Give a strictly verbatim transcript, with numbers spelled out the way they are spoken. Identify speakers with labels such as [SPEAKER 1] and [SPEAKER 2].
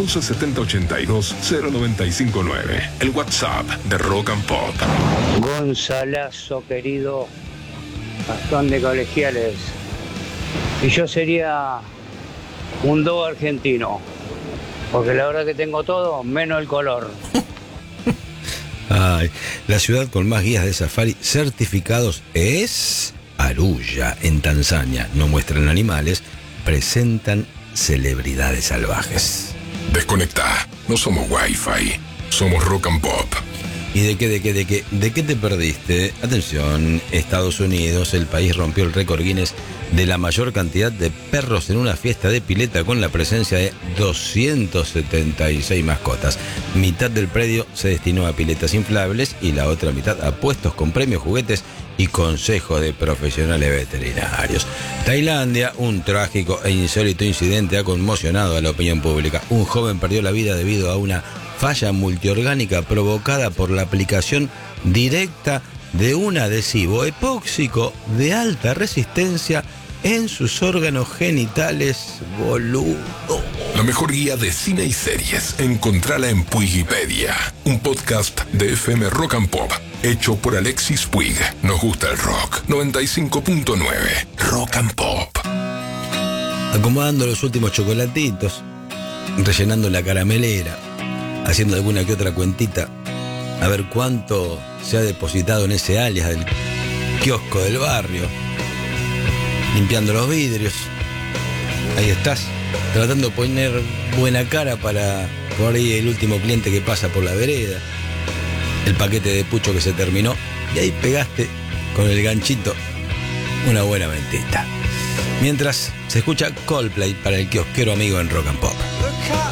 [SPEAKER 1] once setenta ochenta y dos cero noventa y cinco nueve. El WhatsApp de Rock and Pop.
[SPEAKER 2] Gonzalazo, querido, Gastón de Colegiales. Y yo sería un do argentino, porque la verdad que tengo todo, menos el color.
[SPEAKER 3] Ay, la ciudad con más guías de safari certificados es Arusha, en Tanzania. No muestran animales, presentan celebridades salvajes.
[SPEAKER 1] Desconecta, no somos Wi-Fi, somos Rock and Pop.
[SPEAKER 3] ¿Y de qué, de qué, de qué, de qué te perdiste? Atención, Estados Unidos, el país rompió el récord Guinness de la mayor cantidad de perros en una fiesta de pileta con la presencia de doscientas setenta y seis mascotas. Mitad del predio se destinó a piletas inflables y la otra mitad a puestos con premios, juguetes y consejos de profesionales veterinarios. Tailandia, un trágico e insólito incidente ha conmocionado a la opinión pública. Un joven perdió la vida debido a una falla multiorgánica provocada por la aplicación directa de un adhesivo epóxico de alta resistencia en sus órganos genitales, boludo.
[SPEAKER 1] La mejor guía de cine y series, encontrala en Puigipedia, un podcast de F M Rock and Pop, hecho por Alexis Puig. Nos gusta el rock. noventa y cinco punto nueve Rock and Pop.
[SPEAKER 3] Acomodando los últimos chocolatitos, rellenando la caramelera, haciendo alguna que otra cuentita, a ver cuánto se ha depositado en ese alias del kiosco del barrio, limpiando los vidrios. Ahí estás, tratando de poner buena cara para por ahí el último cliente que pasa por la vereda, el paquete de pucho que se terminó, y ahí pegaste con el ganchito una buena mentita. Mientras se escucha Coldplay para el kiosquero amigo en Rock and Pop.